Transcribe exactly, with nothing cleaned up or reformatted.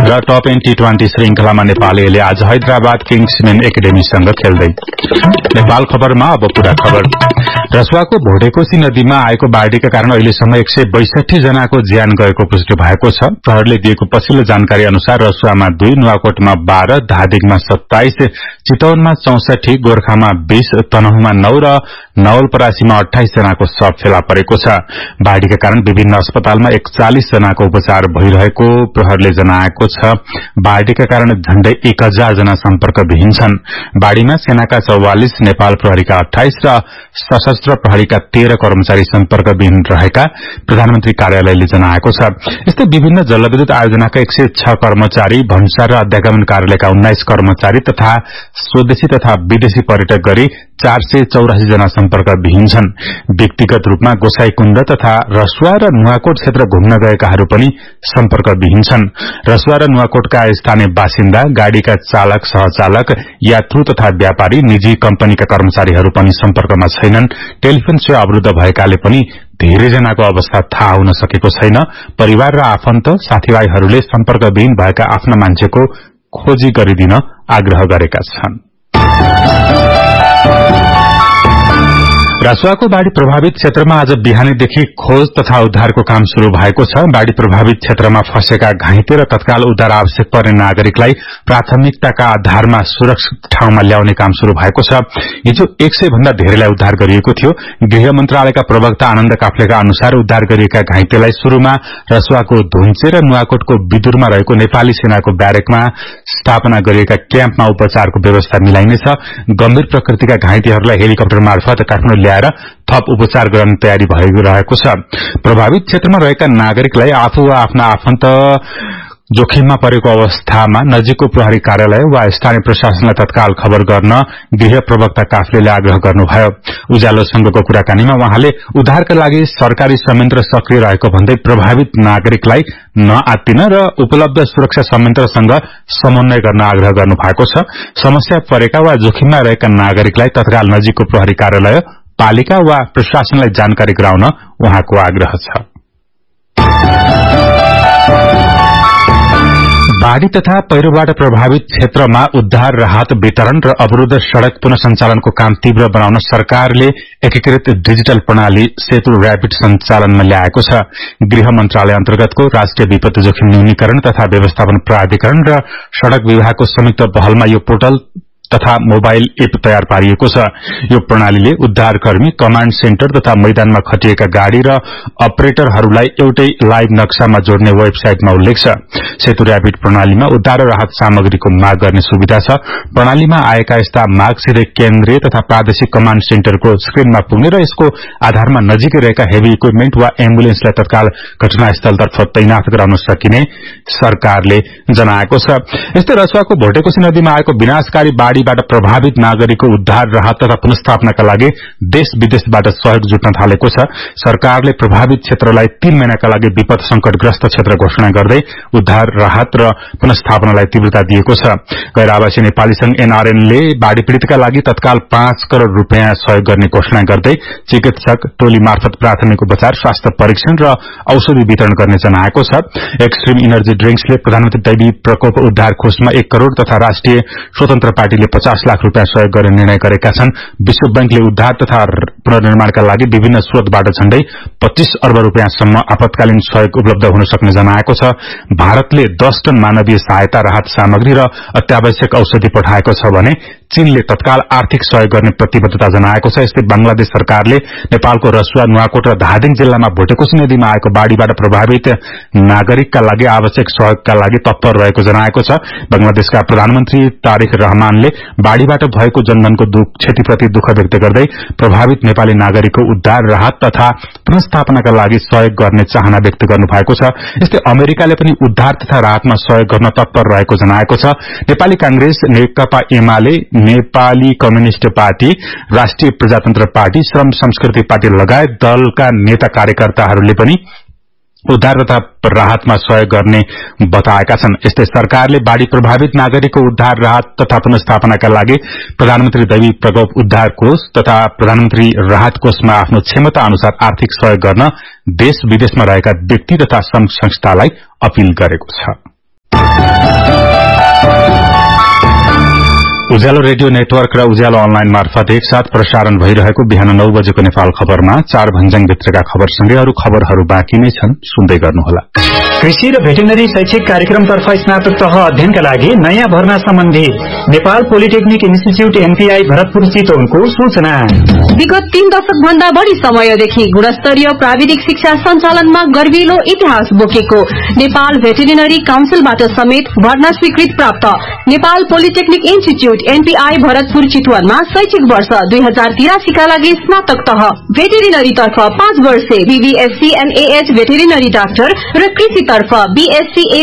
र top ten T twenty श्रृंखलामा नेपालले आज हैदराबाद किङ्सम्यान एकाडेमीसँग खेल्दै। नेपाल खबरमा अब पूरा खबर। रसुवाको भोटेकोशी नदीमा आएको बाढ़ीका कारण अहिलेसम्म एक सय बैसठी जनाको ज्यान गएको पुष्टि भएको छ। प्रहरीले दिएको पछिल्लो जानकारी अनुसार रसुवामा दुई, नुवाकोटमा बाह्र, धादिङमा सत्ताइस, चितवनमा चौसठी, गोर्खामा बीस, तनहुमा नौ र नवलपरासीमा अठाइस जनाको शव फेला परेको छ। बाढ़ीका कारण विभिन्न अस्पतालमा एकचालिस जनाको उपचार भइरहेको प्रहरीले जनाएको छ। बाढ़ीका कारण झण्डै एक हजार जना सम्पर्कविहीन छन्। बाढ़ीमा सेनाका चौवालिस, नेपाल प्रहरीका अठाइस र सशस्त्र प्रहरीका तेह्र कर्मचारी सम्पर्कविहीन रहेका प्रधानमन्त्री कार्यालयले जनाएको छ। यस्तै विभिन्न जलविद्युत आयोजनाका एक सय छ कर्मचारी, भन्सार र अध्यागमन कार्यालयका उन्नाइस कर्मचारी तथा स्वदेशी तथा विदेशी पर्यटक गरी चार सय चौरासी जना सम्पर्कविहीन छन्। व्यक्तिगत रूपमा गोसाईकुण्ड तथा रसुवा र नुवाकोट क्षेत्र घुम्न गएकाहरू पनि सम्पर्कविहीन छन्। रसुवा र नुवाकोटका स्थानीय बासिन्दा, गाड़ीका चालक, सहचालक, यात्रु तथा व्यापारी, निजी कम्पनीका कर्मचारीहरू पनि सम्पर्कमा छैनन्। टेलिफोन सेवा अवरूद्ध भएकाले पनि धेरैजनाको अवस्था थाहा हुन सकेको छैन। परिवार र आफन्त, साथीभाइहरूले सम्पर्कविहीन भएका आफ्ना मान्छेको खोजी गरिदिन आग्रह गरेका छन्। रसुवाको बाढ़ी प्रभावित क्षेत्रमा आज बिहानैदेखि खोज तथा उद्धारको काम शुरू भएको छ। बाढ़ी प्रभावित क्षेत्रमा फँसेका घाइते र तत्काल उद्धार आवश्यक पर्ने नागरिकलाई प्राथमिकताका आधारमा सुरक्षित ठाउँमा ल्याउने काम शुरू भएको छ। हिजो एक सय भन्दा धेरैलाई उद्धार गरिएको थियो। गृह मन्त्रालयका प्रवक्ता आनन्द काफ्लेका अनुसार उद्धार गरिएका घाइतेलाई शुरूमा रसुवाको धुन्चे र नुवाकोटको विदुरमा रहेको नेपाली सेनाको ब्यारेकमा स्थापना गरिएका क्याम्पमा उपचारको व्यवस्था मिलाइनेछ। गम्भीर प्रकृतिका घाइतेहरूलाई हेलिकप्टर मार्फत काठमाडौँ ल्याएर थप उपचार गर्ने तयारी भइरहेको छ। प्रभावित क्षेत्रमा रहेका नागरिकलाई आफू वा आफ्ना आफन्त जोखिममा परेको अवस्थामा नजिकको प्रहरी कार्यालय वा स्थानीय प्रशासनलाई तत्काल खबर गर्न गृह प्रवक्ता काफ्लेले आग्रह गर्नुभयो। उज्यालोसँगको कुराकानीमा उहाँले उद्धारका लागि सरकारी संयन्त्र सक्रिय रहेको भन्दै प्रभावित नागरिकलाई नआत्तिन र उपलब्ध सुरक्षा संयन्त्रसँग समन्वय गर्न आग्रह गर्नु भएको छ। समस्या परेका वा जोखिममा रहेका नागरिकलाई तत्काल नजिकको प्रहरी कार्यालय, पालिका वा प्रशासनलाई जानकारी गराउन उहाँको आग्रह छ। बाढ़ी तथा पहिरोबाट प्रभावित क्षेत्रमा उद्धार, राहत वितरण र अवरूद्ध सड़क पुनः सञ्चालनको काम तीव्र बनाउन सरकारले एकीकृत डिजिटल प्रणाली सेतु र्यापिड सञ्चालनमा ल्याएको छ। गृह मन्त्रालय अन्तर्गतको राष्ट्रिय विपत्ति जोखिम न्यूनीकरण तथा व्यवस्थापन प्राधिकरण र सड़क विभागको संयुक्त पहलमा यो पोर्टल तथा मोबाइल एप तयार पारिएको छ। यो प्रणालीले उद्धारकर्मी, कमाण्ड सेन्टर तथा मैदानमा खटिएका गाड़ी र अपरेटरहरूलाई एउटै लाइभ नक्सामा जोड्ने वेबसाइटमा उल्लेख छ। सेतु र्यापिड प्रणालीमा उद्धार र राहत सामग्रीको माग गर्ने सुविधा छ। प्रणालीमा आएका यस्ता माग सिधै केन्द्रीय तथा प्रादेशिक कमाण्ड सेन्टरको स्क्रिनमा पुग्ने र यसको आधारमा नजिकै रहेका हेभी इक्विपमेन्ट वा एम्बुलेन्सलाई तत्काल घटनास्थलतर्फ तैनाथ गराउन सकिने सरकारले जनाएको छ। यस्तै रसुवाको भोटेकोशी नदीमा आएको विनाशकारी बाढ़ी बाट प्रभावित नागरिकको उद्धार, राहत तथा पुनर्स्थापनाका लागि देश विदेशबाट सहयोग जुट्न थालेको छ। सरकारले प्रभावित क्षेत्रलाई तीन महिनाका लागि विपद संकटग्रस्त क्षेत्र घोषणा गर्दै उद्धार, राहत र पुनर्स्थापनालाई तीव्रता दिएको छ। गैर आवासीय नेपाली संघ एनआरएनले बाढ़ी पीड़ितका लागि तत्काल पाँच करोड़ रूपियाँ सहयोग गर्ने घोषणा गर्दै चिकित्सक टोली मार्फत प्राथमिक उपचार, स्वास्थ्य परीक्षण र औषधि वितरण गर्ने जनाएको छ। एक्सट्रीम इनर्जी ड्रिंक्सले प्रधानमन्त्री दैवी प्रकोप उद्धार कोषमा एक करोड़ तथा राष्ट्रिय स्वतन्त्र पार्टीले पचास लाख रूपियाँ सहयोग गर्ने निर्णय गरेका छन्। विश्व बैंकले उद्धार तथा पुनर्निर्माणका लागि विभिन्न स्रोतबाट झण्डै पच्चीस अर्ब रूपियाँसम्म आपतकालीन सहयोग उपलब्ध हुन सक्ने जनाएको छ। भारतले दस टन मानवीय सहायता, राहत सामग्री र अत्यावश्यक औषधि पठाएको छ भने चीनले तत्काल आर्थिक सहयोग गर्ने प्रतिबद्धता जनाएको छ। यस्तै बंगलादेश सरकारले नेपालको रसुवा, नुवाकोट र धादिङ जिल्लामा भोटेकोशी नदीमा आएको बाढ़ीबाट प्रभावित नागरिकका लागि आवश्यक सहयोगका लागि तत्पर रहेको जनाएको छ। बंगलादेशका प्रधानमन्त्री तारिक रहमानले बाढ़ीबाट भएको जनधनको क्षतिप्रति दुःख व्यक्त गर्दै प्रभावित नेपाली नागरिकको उद्धार, राहत तथा पुनर्स्थापनाका लागि सहयोग गर्ने चाहना व्यक्त गर्नु भएको छ। यस्तै अमेरिकाले पनि उद्धार तथा राहतमा सहयोग गर्न तत्पर रहेको जनाएको छ। नेपाली कांग्रेस, नेकपा एमाले, नेपाली कम्युनिष्ट पार्टी, राष्ट्रिय प्रजातन्त्र पार्टी, श्रम संस्कृति पार्टी लगायत दलका नेता कार्यकर्ताहरूले पनि उद्धार तथा राहतमा सहयोग गर्ने बताएका छन्। यस्तै सरकारले बाढ़ी प्रभावित नागरिकको उद्धार, राहत तथा पुनर्स्थापनाका लागि प्रधानमन्त्री दैवी प्रकोप उद्धार कोष तथा प्रधानमन्त्री राहत कोषमा आफ्नो क्षमता अनुसार आर्थिक सहयोग गर्न देश विदेशमा रहेका व्यक्ति तथा संघ संस्थालाई अपील गरेको छ। उज्यालो रेडियो नेटवर्क र उज्यालो अनलाइन मार्फत एकसाथ प्रसारण भइरहेको बिहान नौ बजेको नेपाल खबरमा चार भन्ज्याङ भित्रका खबरसँगै अरू खबरहरू बाँकी नै छन्, सुन्दै गर्नुहोला। कृषि र भेटेनरी शैक्षिक कार्यक्रमतर्फ स्नातक तह अध्ययनका लागि नयाँ भर्ना सम्बन्धी Nepal polytechnic institute NPI Bharatpur चितवनको सूचना। विगत तीन दशक भन्दा बढ़ी समयदेखि गुणस्तरीय प्राविधिक शिक्षा सञ्चालनमा गर्विलो इतिहास बोकेको नेपाल भेटेरिनरी काउन्सिलबाट समेत भर्ना स्वीकृत प्राप्त Nepal polytechnic institute NPI Bharatpur चितवनमा शैक्षिक वर्ष दुई हजार तिरासी का लागि स्नातक तह भेटेरिनरी तर्फ पाँच वर्षे बीबीएससी एनएएच भेटेरिनरी डाक्टर र कृषि तर्फ बीएससी